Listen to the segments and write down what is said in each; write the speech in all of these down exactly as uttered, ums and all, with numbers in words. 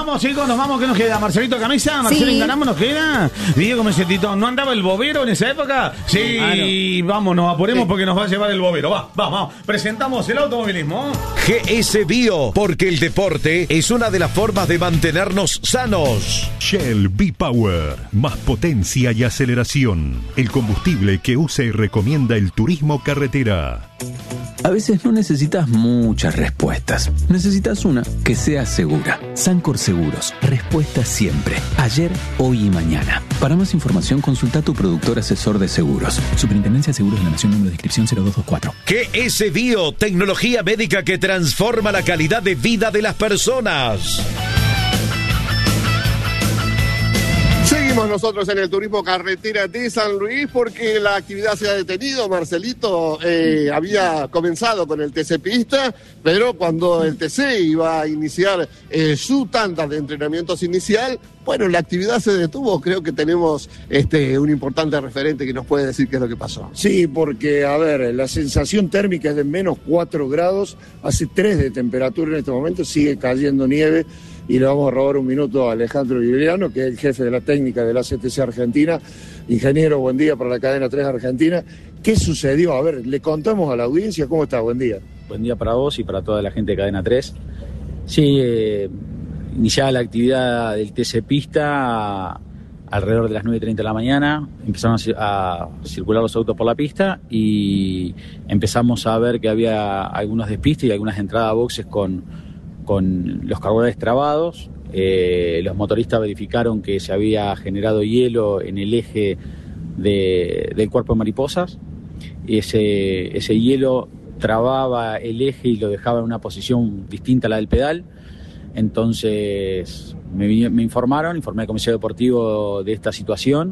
vamos, chicos, nos vamos. ¿Qué nos queda? Marcelito Camisa, Marcelo Sí. Ganamos nos queda. Diego Mesetito, ¿no andaba el bobero en esa época? Sí, vamos, nos apuremos Sí. porque nos va a llevar el bobero. Va, vamos, vamos. Presentamos el automovilismo. G S Bio, porque el deporte es una de las formas de mantenernos sanos. Shell V-Power, más potencia y aceleración. El combustible que usa y recomienda el turismo carretera. A veces no necesitas muchas respuestas. Necesitas una que sea segura. Sancor Seguros. Respuesta siempre. Ayer, hoy y mañana. Para más información, consulta a tu productor asesor de seguros. Superintendencia de Seguros de la Nación, número de inscripción cero dos dos cuatro. G S Bio, tecnología médica que transforma la calidad de vida de las personas. Seguimos nosotros en el turismo carretera de San Luis porque la actividad se ha detenido. Marcelito eh, había comenzado con el T C Pista, pero cuando el T C iba a iniciar eh, su tanda de entrenamientos inicial, bueno, la actividad se detuvo. Creo que tenemos este, un importante referente que nos puede decir qué es lo que pasó. Sí, porque, a ver, la sensación térmica es de menos cuatro grados, hace tres de temperatura en este momento, sigue cayendo nieve. Y le vamos a robar un minuto a Alejandro Giuliano, que es el jefe de la técnica de la C T C Argentina. Ingeniero, buen día para la cadena tres Argentina. ¿Qué sucedió? A ver, le contamos a la audiencia. ¿Cómo está? Buen día. Buen día para vos y para toda la gente de Cadena tres. Sí, eh, iniciada la actividad del T C Pista alrededor de las nueve y treinta de la mañana. Empezaron a, a circular los autos por la pista y empezamos a ver que había algunos despistes y algunas entradas a boxes con... con los carburadores trabados. Eh, los motoristas verificaron que se había generado hielo en el eje de, del cuerpo de mariposas. Ese, ese hielo trababa el eje y lo dejaba en una posición distinta a la del pedal. Entonces me, me informaron, informé al comisario deportivo de esta situación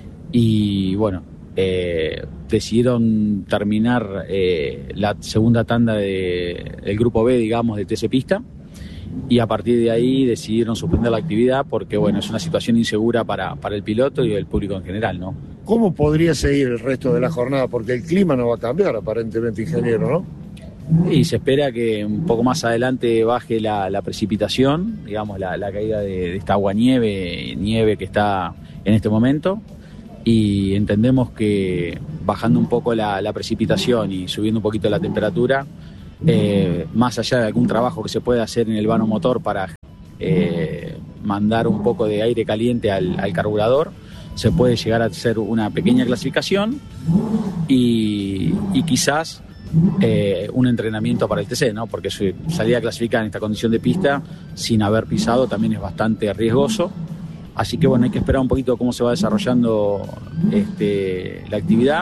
y bueno, eh, decidieron terminar eh, la segunda tanda de, del grupo B, digamos, de T C Pista. Y a partir de ahí decidieron suspender la actividad porque, bueno, es una situación insegura para, para el piloto y el público en general, ¿no? ¿Cómo podría seguir el resto de la jornada? Porque el clima no va a cambiar, aparentemente, ingeniero, ¿no? Y se espera que un poco más adelante baje la, la precipitación, digamos, la, la caída de, de esta agua-nieve, nieve que está en este momento. Y entendemos que bajando un poco la, la precipitación y subiendo un poquito la temperatura, Eh, más allá de algún trabajo que se pueda hacer en el vano motor para eh, mandar un poco de aire caliente al, al carburador, se puede llegar a hacer una pequeña clasificación y, y quizás eh, un entrenamiento para el T C, ¿no? Porque salir a clasificar en esta condición de pista sin haber pisado también es bastante riesgoso. Así que bueno, hay que esperar un poquito cómo se va desarrollando este, la actividad.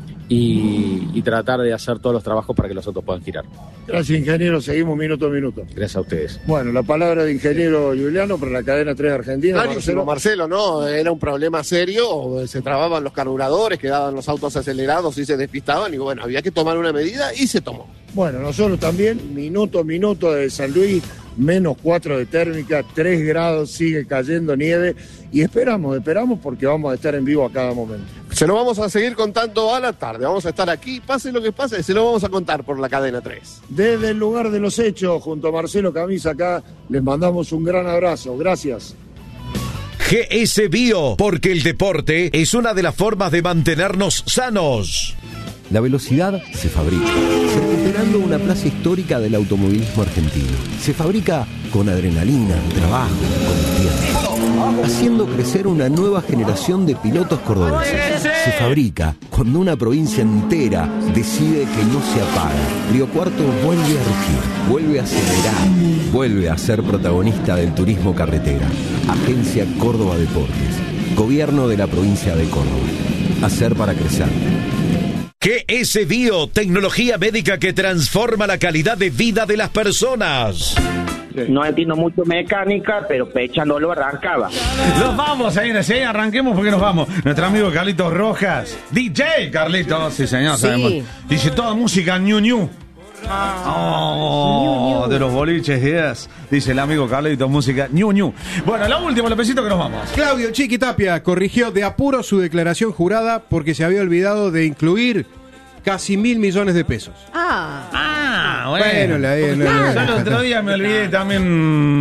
Y, y tratar de hacer todos los trabajos para que los autos puedan girar. Gracias, ingeniero. Seguimos minuto a minuto. Gracias a ustedes. Bueno, la palabra de ingeniero Giuliano para la cadena tres Argentina. Clarísimo, Marcelo, ¿no? Era un problema serio, se trababan los carburadores, quedaban los autos acelerados y se despistaban y bueno, había que tomar una medida y se tomó. Bueno, nosotros también, minuto a minuto de San Luis, menos cuatro de térmica, tres grados, sigue cayendo nieve y esperamos, esperamos porque vamos a estar en vivo a cada momento. Se lo vamos a seguir contando a la tarde, vamos a estar aquí, pase lo que pase, se lo vamos a contar por la cadena tres. Desde el lugar de los hechos, junto a Marcelo Camisa acá, les mandamos un gran abrazo, gracias. G S Bio, porque el deporte es una de las formas de mantenernos sanos. La velocidad se fabrica, recuperando una plaza histórica del automovilismo argentino. Se fabrica con adrenalina, trabajo, con tiempo, haciendo crecer una nueva generación de pilotos cordobeses. Se fabrica cuando una provincia entera decide que no se apaga. Río Cuarto vuelve a rugir, vuelve a acelerar, vuelve a ser protagonista del turismo carretera. Agencia Córdoba Deportes, Gobierno de la provincia de Córdoba. Hacer para crecer. G S Bio, tecnología médica que transforma la calidad de vida de las personas. No entiendo mucho mecánica, pero Pecha no lo arrancaba. Nos vamos, señores, ¿sí? Arranquemos porque nos vamos. Nuestro amigo Carlitos Rojas, D J Carlitos, sí señor, Sí. sabemos. Dice toda música new new. Oh, new, new. De los boliches, yes. Dice el amigo Carlitos, música new new. Bueno, la última, Lopecito, que nos vamos. Claudio Chiqui Tapia corrigió de apuro su declaración jurada porque se había olvidado de incluir casi mil millones de pesos. Ah. Ah, bueno. Bueno, la, la, la, Yo el otro día me olvidé también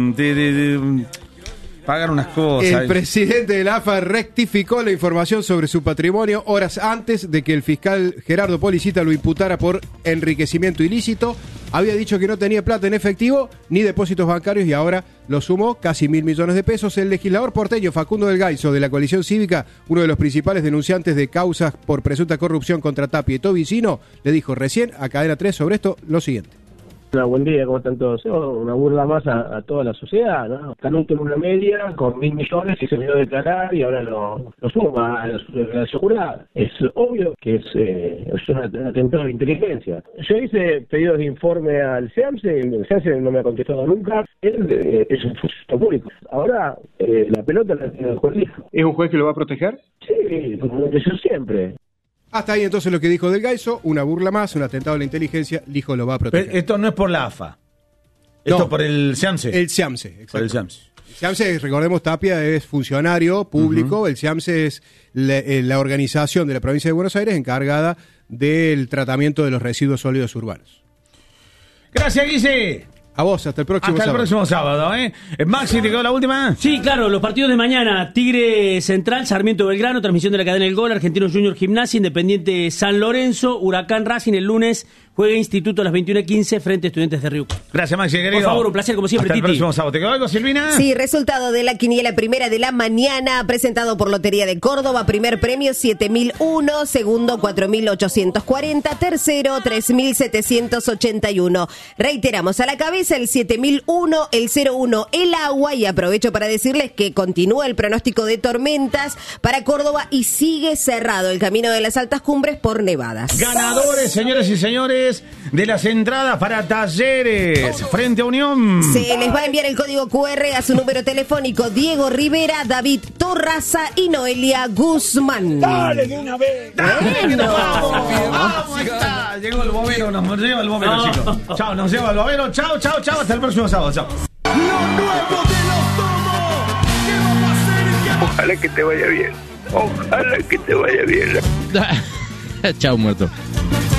de, de, de pagar unas cosas. El presidente de la A F A rectificó la información sobre su patrimonio horas antes de que el fiscal Gerardo Policita lo imputara por enriquecimiento ilícito. Había dicho que no tenía plata en efectivo ni depósitos bancarios y ahora lo sumó casi mil millones de pesos. El legislador porteño Facundo del Gaizo, de la coalición cívica, uno de los principales denunciantes de causas por presunta corrupción contra Tapia y Tobicino, le dijo recién a Cadena tres sobre esto lo siguiente. Hola, buen día, ¿cómo están todos? Oh, una burla más a, a toda la sociedad, ¿no? Ganó en una media con mil millones y se vino a declarar y ahora lo, lo suma a la declaración jurada. Es obvio que es, eh, es un atentado de inteligencia. Yo hice pedidos de informe al SEAMSE, el SEAMSE no me ha contestado nunca. Él eh, es un funcionario público. Ahora eh, la pelota la tiene el juez Lijo. ¿Es un juez que lo va a proteger? Sí, como lo que yo siempre. Hasta ahí entonces lo que dijo Del Gaizo, una burla más, un atentado a la inteligencia, Lijo lo va a proteger. Pero esto no es por la A F A. Esto No, por el SEAMSE. El SEAMSE, exacto. Por el SEAMSE. El SEAMSE, recordemos, Tapia es funcionario público, uh-huh. El SEAMSE es la, eh, la organización de la provincia de Buenos Aires encargada del tratamiento de los residuos sólidos urbanos. Gracias, Guise. A vos, hasta el próximo hasta sábado. el próximo sábado, ¿eh? Maxi, ¿te quedó la última? Sí, claro, los partidos de mañana. Tigre Central, Sarmiento Belgrano, transmisión de la cadena El Gol, Argentino Junior Gimnasia, Independiente San Lorenzo, Huracán Racing el lunes, juega Instituto a las veintiuna quince frente a Estudiantes de Río. Gracias, Maxi, querido. Por favor, un placer como siempre, hasta Titi. el próximo sábado. ¿Te quedó algo, Silvina? Sí, resultado de la quiniela primera de la mañana, presentado por Lotería de Córdoba. Primer premio, siete mil uno. Segundo, cuatro mil ochocientos cuarenta. Tercero, tres mil setecientos ochenta y uno. Reiteramos, a la cabeza el siete mil uno, el cero uno, el agua. Y aprovecho para decirles que continúa el pronóstico de tormentas para Córdoba y sigue cerrado el camino de las altas cumbres por nevadas. Ganadores, señores y señores, de las entradas para Talleres frente a Unión. Se les va a enviar el código cu erre a su número telefónico. Diego Rivera, David Torraza y Noelia Guzmán. ¡Dale de una vez! ¡Dale! Bueno. ¡Vamos! ¡Vamos! Está. Llegó el bobero, nos lleva el bobero, no. chicos. Chao, nos lleva el bobero. Chao, chao, chao. Hasta el próximo sábado. Chao. Lo nuevo de los tomos. ¿Qué vamos a hacer? Ojalá que te vaya bien. Ojalá que te vaya bien. Chao, muerto.